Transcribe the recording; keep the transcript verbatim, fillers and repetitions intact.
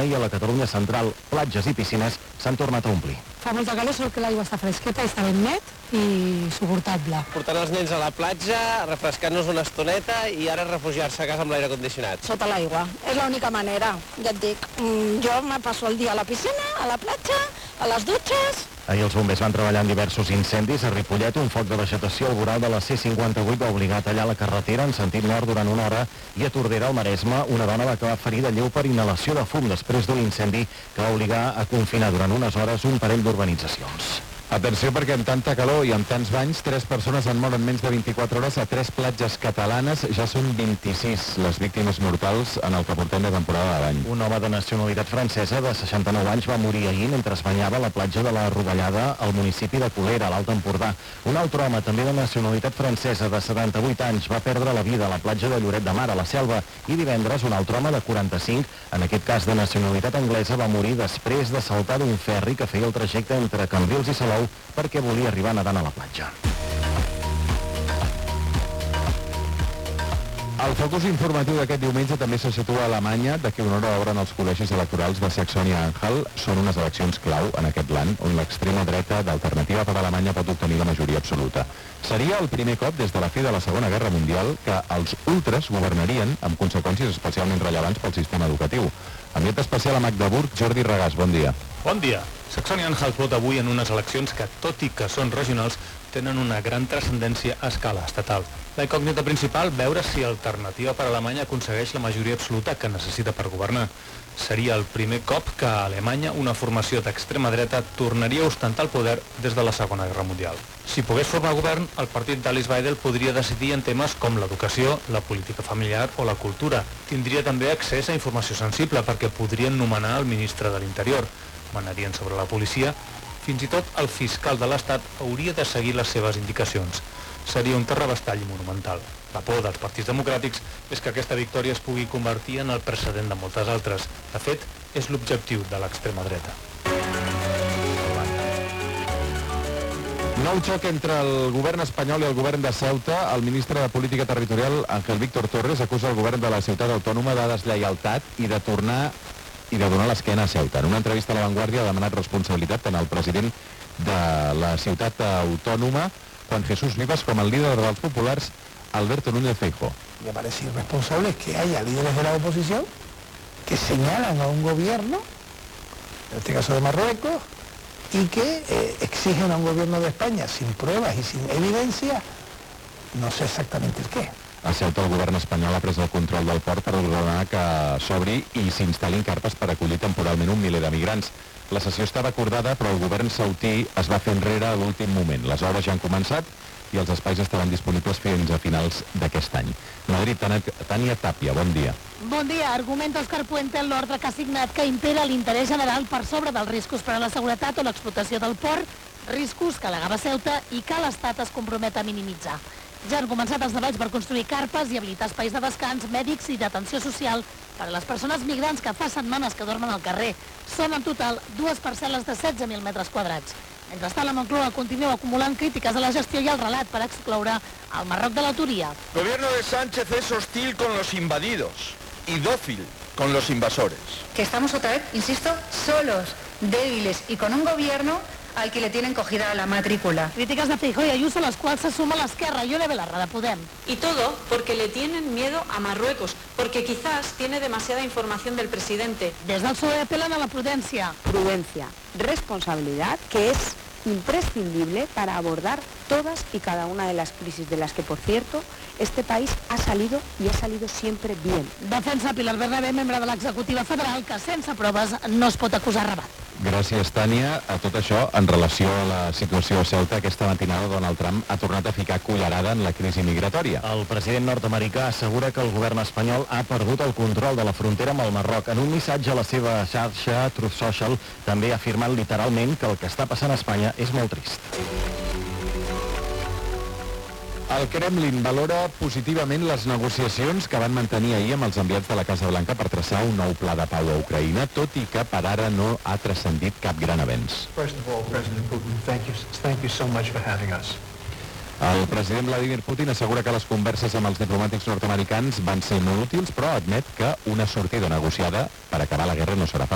i a la Catalunya central, platges i piscines s'han tornat a omplir. Fa molta calor, sort que l'aigua està fresqueta i està ben net i suportable. Portant els nens a la platja, refrescant-nos una estoneta i ara refugiar-se a casa amb l'aire condicionat. Sota l'aigua, és l'única manera, ja et dic. Jo me passo el dia a la piscina, a la platja, a les dutxes. Ahir els bombers van treballar en diversos incendis. A Ripollet, un foc de vegetació al voral de la C cinquanta-vuit va obligar a tallar la carretera en sentit nord durant una hora, i a Tordera, al Maresme, una dona va acabar ferida lleu per inhalació de fum després d'un incendi que va obligar a confinar durant unes hores un parell d'urbanitzacions. Atenció, perquè amb tanta calor i amb tants banys, tres persones han mort en menys de vint-i-quatre hores a tres platges catalanes. Ja són vint-i-sis les víctimes mortals en el que portem de temporada de bany. Un home de nacionalitat francesa de seixanta-nou anys va morir ahir mentre es banyava a la platja de la Rovellada al municipi de Colera, a l'Alt Empordà. Un altre home, també de nacionalitat francesa de setanta-vuit anys, va perdre la vida a la platja de Lloret de Mar, a la Selva. I divendres, un altre home de quaranta-cinc, en aquest cas de nacionalitat anglesa, va morir després de saltar d'un ferri que feia el trajecte entre Cambrils i Salou perquè volia arribar nedant a la platja. El focus informatiu d'aquest diumenge també se situa a Alemanya. D'aquí una hora obren els col·legis electorals de Saxònia-Anhalt. Són unes eleccions clau en aquest land, on l'extrema dreta d'Alternativa per Alemanya pot obtenir la majoria absoluta. Seria el primer cop des de la fi de la Segona Guerra Mundial que els ultres governarien, amb conseqüències especialment rellevants pel sistema educatiu. Enviat especial a Magdeburg, Jordi Regàs, bon dia. Bon dia. Saxònia-Anhalt vota avui en unes eleccions que, tot i que són regionals, tenen una gran transcendència a escala estatal. La incògnita principal, veure si Alternativa per Alemanya aconsegueix la majoria absoluta que necessita per governar. Seria el primer cop que a Alemanya una formació d'extrema dreta tornaria a ostentar el poder des de la Segona Guerra Mundial. Si pogués formar govern, el partit d'Alice Weidel podria decidir en temes com l'educació, la política familiar o la cultura. Tindria també accés a informació sensible perquè podrien nomenar el ministre de l'Interior, manarien sobre la policia, fins i tot el fiscal de l'Estat hauria de seguir les seves indicacions. Seria un terrabastall monumental. La por dels partits democràtics és que aquesta victòria es pugui convertir en el precedent de moltes altres. De fet, és l'objectiu de l'extrema dreta. Nou xoc entre el govern espanyol i el govern de Ceuta. El ministre de Política Territorial, Ángel Víctor Torres, acusa el govern de la ciutat autònoma de deslleialtat i de tornar i de donar l'esquena a Ceuta. En una entrevista a La Vanguardia ha demanat responsabilitat tant al president de la ciutat autònoma, Juan Jesús Vivas, com el líder dels populars, Alberto Núñez Feijóo. Me parece irresponsable que haya líderes de la oposición que señalan a un gobierno, en este caso de Marruecos, y que eh, exigen a un gobierno de España sin pruebas y sin evidencia, no sé exactamente el qué. A Ceuta el govern espanyol ha pres el control del port per ordenar que s'obri i s'instal·lin carpes per acollir temporalment un miler de migrants. La sessió estava acordada, però el govern sautí es va fer enrere a l'últim moment. Les obres ja han començat i els espais estaran disponibles fins a finals d'aquest any. Madrid, Tània Tàpia, bon dia. Bon dia. Argumenta Òscar Puente en l'ordre que ha signat que impera l'interès general per sobre dels riscos per a la seguretat o l'explotació del port, riscos que alegava Ceuta i que l'Estat es compromet a minimitzar. Ja han començat els treballs per construir carpes i habilitar espais de descans, mèdics i d'atenció social per a les persones migrants que fa setmanes que dormen al carrer. Són en total dues parcel·les de setze mil metres quadrats. Mentrestant, la Moncloa continua acumulant crítiques a la gestió i al relat per excloure el Marroc de l'autoria. El gobierno de Sánchez es hostil con los invadidos y dócil con los invasores. Que estamos otra vez, insisto, solos, débiles y con un gobierno al que le tienen cogida la matrícula. Críticas de Feijóo y Ayuso, a las cuales se suma la Esquerra, Ione Belarra, de Podem. Y todo porque le tienen miedo a Marruecos, porque quizás tiene demasiada información del presidente. Desde el P S O E apelan a la prudencia. Prudencia, responsabilidad, que es imprescindible para abordar todas y cada una de las crisis de las que, por cierto, este país ha salido y ha salido siempre bien. Defensa Pilar Bernabé, membre de l'executiva federal, que sense proves no es pot acusar rabat. Gràcies, Tània. A tot això, en relació a la situació a Ceuta, aquesta matinada Donald Trump ha tornat a ficar cullerada en la crisi migratòria. El president nord-americà assegura que el govern espanyol ha perdut el control de la frontera amb el Marroc. En un missatge a la seva xarxa Truth Social també ha afirmat literalment que el que està passant a Espanya és molt trist. El Kremlin valora positivament les negociacions que van mantenir ahir amb els enviats de la Casa Blanca per traçar un nou pla de pau a Ucraïna, tot i que per ara no ha transcendit cap gran avenç. First of all, President Putin, thank you, thank you so much for having us. El president Vladimir Putin assegura que les converses amb els diplomàtics nord-americans van ser molt útils, però admet que una sortida negociada per acabar la guerra no serà fàcil.